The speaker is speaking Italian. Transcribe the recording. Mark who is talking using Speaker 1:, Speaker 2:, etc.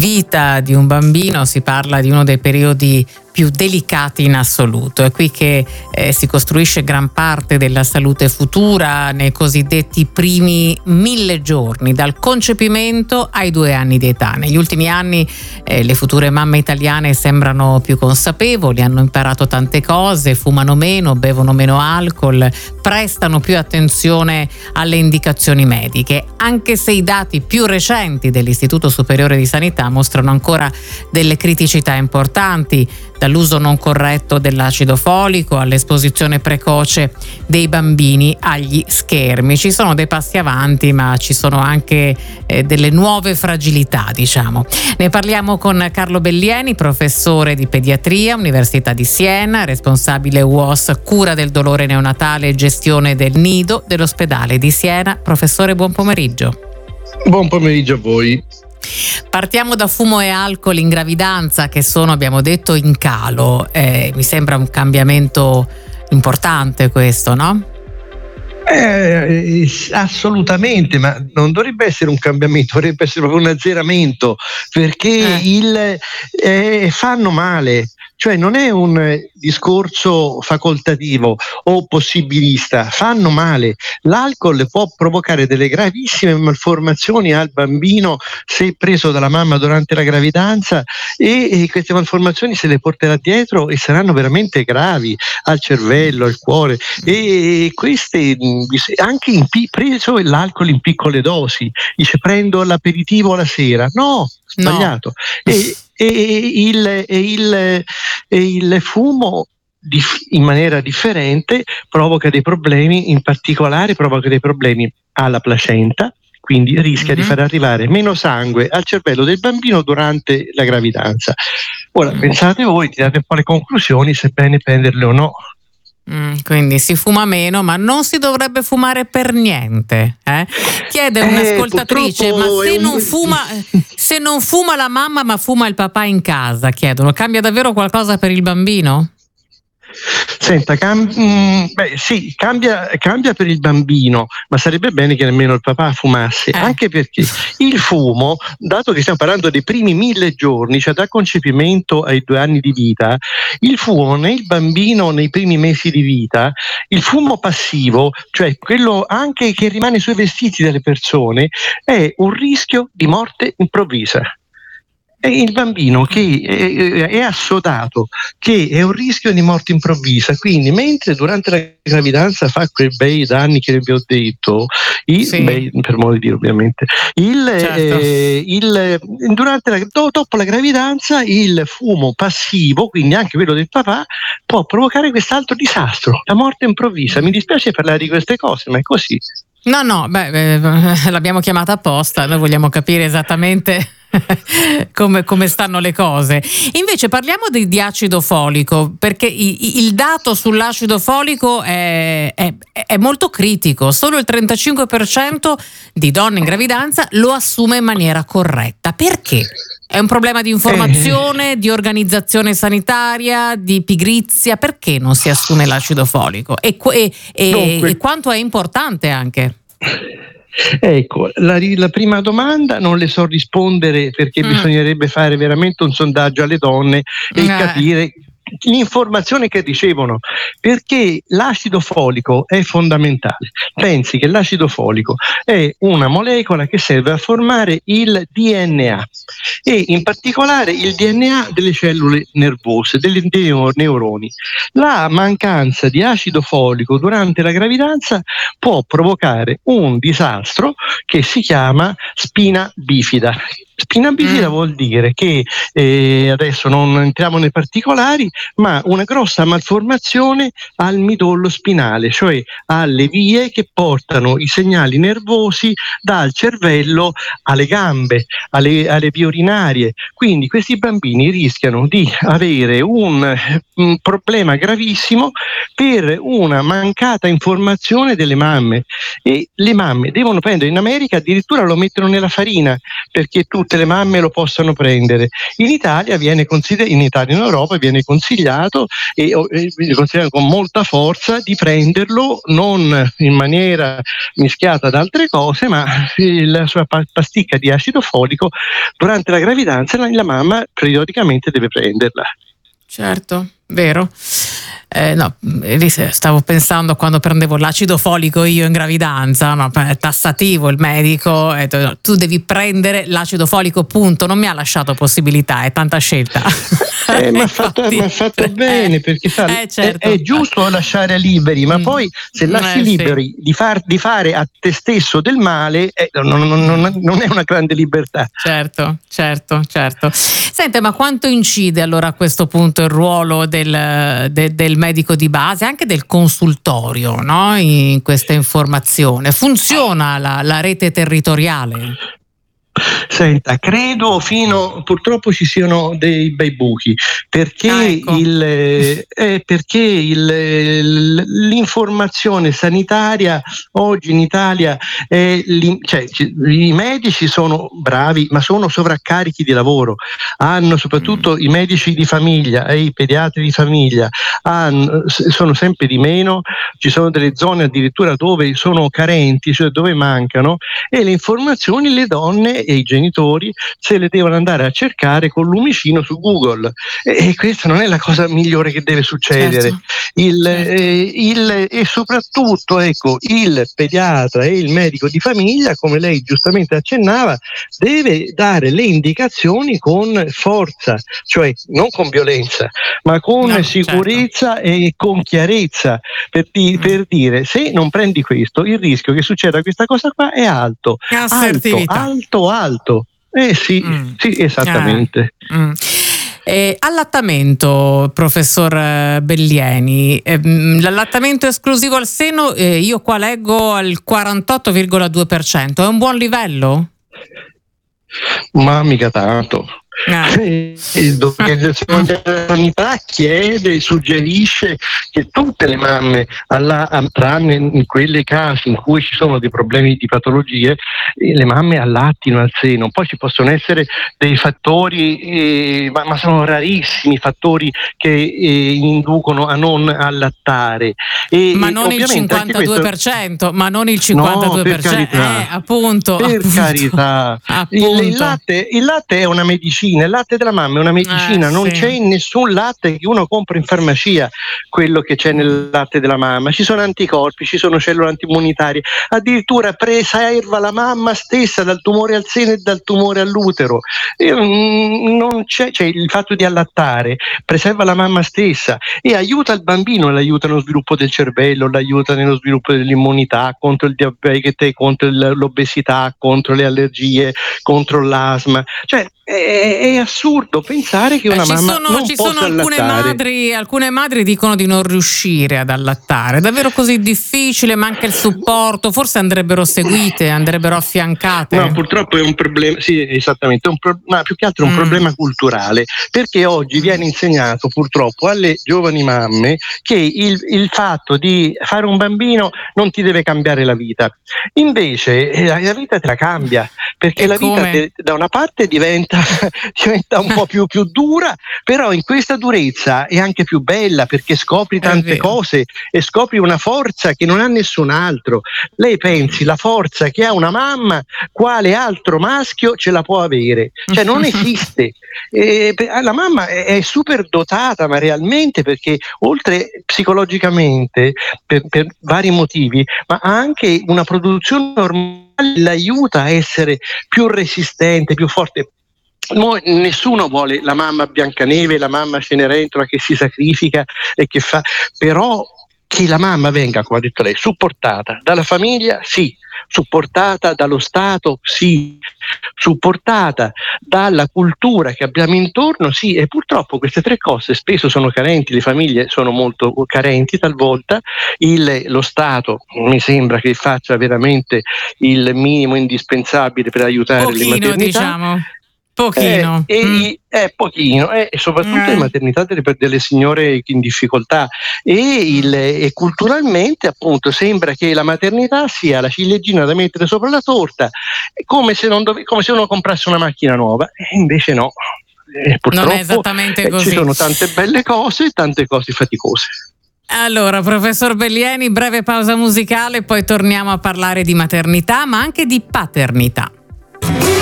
Speaker 1: vita di un bambino si parla di uno dei periodi più delicati in assoluto. È qui che si costruisce gran parte della salute futura nei cosiddetti primi 1000 giorni, dal concepimento ai 2 anni di età. Negli ultimi anni le future mamme italiane sembrano più consapevoli, hanno imparato tante cose, fumano meno, bevono meno alcol, prestano più attenzione alle indicazioni mediche, anche se i dati più recenti dell'Istituto Superiore di Sanità mostrano ancora delle criticità importanti, dall'uso non corretto dell'acido folico all'esposizione precoce dei bambini agli schermi. Ci sono dei passi avanti, ma ci sono anche delle nuove fragilità, diciamo. Ne parliamo con Carlo Bellieni, professore di pediatria, Università di Siena, responsabile UOS cura del dolore neonatale e gestione del nido dell'ospedale di Siena. Professore, buon pomeriggio.
Speaker 2: Buon pomeriggio a voi.
Speaker 1: Partiamo da fumo e alcol in gravidanza, che sono, abbiamo detto, in calo. Mi sembra un cambiamento importante questo, no?
Speaker 2: Assolutamente, ma non dovrebbe essere un cambiamento, dovrebbe essere proprio un azzeramento, perché fanno male. Cioè non è un discorso facoltativo o possibilista, fanno male. L'alcol può provocare delle gravissime malformazioni al bambino se preso dalla mamma durante la gravidanza, e queste malformazioni se le porterà dietro e saranno veramente gravi al cervello, al cuore, e queste anche preso l'alcol in piccole dosi. Dice prendo l'aperitivo la sera, no, sbagliato. Il fumo in maniera differente provoca dei problemi, in particolare provoca dei problemi alla placenta, quindi rischia di far arrivare meno sangue al cervello del bambino durante la gravidanza. Ora pensate voi, tirate un po' le conclusioni, se è bene prenderle o no.
Speaker 1: Quindi si fuma meno, ma non si dovrebbe fumare per niente, Chiede un'ascoltatrice, ma se non fuma la mamma ma fuma il papà in casa, chiedono, cambia davvero qualcosa per il bambino?
Speaker 2: Senta, sì, cambia per il bambino, ma sarebbe bene che nemmeno il papà fumasse, anche perché il fumo, dato che stiamo parlando dei primi 1000 giorni, cioè dal concepimento ai 2 anni di vita, il fumo nel bambino nei primi mesi di vita, il fumo passivo, cioè quello anche che rimane sui vestiti delle persone, è un rischio di morte improvvisa. È il bambino che è assodato che è un rischio di morte improvvisa, quindi mentre durante la gravidanza fa quei bei danni che vi ho detto, per modo di dire ovviamente, dopo la gravidanza il fumo passivo, quindi anche quello del papà, può provocare quest'altro disastro, la morte improvvisa. Mi dispiace parlare di queste cose, ma è così.
Speaker 1: No, l'abbiamo chiamata apposta, noi vogliamo capire esattamente come stanno le cose. Invece parliamo di acido folico, perché il dato sull'acido folico è molto critico. Solo il 35% di donne in gravidanza lo assume in maniera corretta. Perché? È un problema di informazione, di organizzazione sanitaria, di pigrizia? Perché non si assume l'acido folico? E quanto è importante anche?
Speaker 2: Ecco, la prima domanda non le so rispondere, perché bisognerebbe fare veramente un sondaggio alle donne e capire l'informazione che ricevono, perché l'acido folico è fondamentale. Pensi che l'acido folico è una molecola che serve a formare il DNA, e in particolare il DNA delle cellule nervose, dei neuroni. La mancanza di acido folico durante la gravidanza può provocare un disastro che si chiama spina bifida. Spina bifida vuol dire che, adesso non entriamo nei particolari, ma una grossa malformazione al midollo spinale, cioè alle vie che portano i segnali nervosi dal cervello alle gambe, alle vie urinarie. Quindi questi bambini rischiano di avere un problema gravissimo per una mancata informazione delle mamme, e le mamme devono prendere, in America addirittura lo mettono nella farina, perché tu tutte le mamme lo possano prendere. In Italia in Europa viene consigliato e consigliato con molta forza di prenderlo non in maniera mischiata ad altre cose, ma la sua pasticca di acido folico durante la gravidanza la mamma periodicamente deve prenderla.
Speaker 1: Certo, vero. No, stavo pensando quando prendevo l'acido folico io in gravidanza, no, tassativo il medico, tu devi prendere l'acido folico, punto, non mi ha lasciato possibilità, è tanta scelta.
Speaker 2: Ma ha fatto bene, perché certo. È giusto lasciare liberi, ma poi se lasci liberi di fare a te stesso del male, non è una grande libertà.
Speaker 1: Certo. Sente, ma quanto incide allora a questo punto il ruolo del medico di base, anche del consultorio, no? In questa informazione? Funziona la rete territoriale?
Speaker 2: Senta, credo purtroppo ci siano dei bei buchi, perché l'informazione sanitaria oggi in Italia i medici sono bravi, ma sono sovraccarichi di lavoro, hanno soprattutto i medici di famiglia e i pediatri di famiglia sono sempre di meno, ci sono delle zone addirittura dove sono carenti, cioè dove mancano, e le informazioni le donne e i genitori se le devono andare a cercare con lumicino su Google, e questa non è la cosa migliore che deve succedere. E soprattutto il pediatra e il medico di famiglia, come lei giustamente accennava, deve dare le indicazioni con forza, cioè non con violenza, ma con sicurezza e con chiarezza, per dire: se non prendi questo, il rischio che succeda questa cosa qua è alto. Sì, esattamente.
Speaker 1: Allattamento, professor Bellieni, l'allattamento esclusivo al seno, io qua leggo al 48,2%, è un buon livello?
Speaker 2: Ma mica tanto. La sanità suggerisce che tutte le mamme, tranne in quelle casi in cui ci sono dei problemi di patologie, le mamme allattino al seno. Poi ci possono essere dei fattori, ma sono rarissimi fattori che inducono a non allattare.
Speaker 1: Ma non il 52%, ma non il 52%,
Speaker 2: no, per carità,
Speaker 1: appunto.
Speaker 2: Carità. Il latte è una medicina. Il latte della mamma è una medicina, non c'è in nessun latte che uno compra in farmacia quello che c'è nel latte della mamma. Ci sono anticorpi, ci sono cellule antiimmunitarie, addirittura preserva la mamma stessa dal tumore al seno e dal tumore all'utero. Non c'è, il fatto di allattare preserva la mamma stessa e aiuta il bambino, l'aiuta nello sviluppo del cervello, l'aiuta nello sviluppo dell'immunità, contro il diabete, contro l'obesità, contro le allergie, contro l'asma. È assurdo pensare che una mamma non possa allattare.
Speaker 1: Alcune madri dicono di non riuscire ad allattare. È davvero così difficile? Manca il supporto? Forse andrebbero seguite, andrebbero affiancate?
Speaker 2: No, purtroppo è un problema, sì, esattamente, ma più che altro è un problema culturale, perché oggi viene insegnato purtroppo alle giovani mamme che il fatto di fare un bambino non ti deve cambiare la vita. Invece la vita te la cambia, perché la vita da una parte diventa un po' più dura, però in questa durezza è anche più bella, perché scopri tante cose e scopri una forza che non ha nessun altro. Lei pensi, la forza che ha una mamma, quale altro maschio ce la può avere? Non esiste. La mamma è super dotata, ma realmente, perché oltre psicologicamente per vari motivi, ma ha anche una produzione ormonale l'aiuta a essere più resistente, più forte. Nessuno vuole la mamma Biancaneve, la mamma Cenerentola che si sacrifica e che fa, però che la mamma venga, come ha detto lei, supportata dalla famiglia, sì, supportata dallo Stato, sì, supportata dalla cultura che abbiamo intorno, sì, e purtroppo queste tre cose spesso sono carenti, le famiglie sono molto carenti talvolta, lo Stato mi sembra che faccia veramente il minimo indispensabile per aiutare le maternità.
Speaker 1: Diciamo. Pochino.
Speaker 2: Pochino, e soprattutto in maternità delle signore in difficoltà, e culturalmente appunto sembra che la maternità sia la ciliegina da mettere sopra la torta, come se uno comprasse una macchina nuova, e invece no. Purtroppo
Speaker 1: non è esattamente così.
Speaker 2: Ci sono tante belle cose e tante cose faticose.
Speaker 1: Allora, professor Bellieni, breve pausa musicale, poi torniamo a parlare di maternità, ma anche di paternità.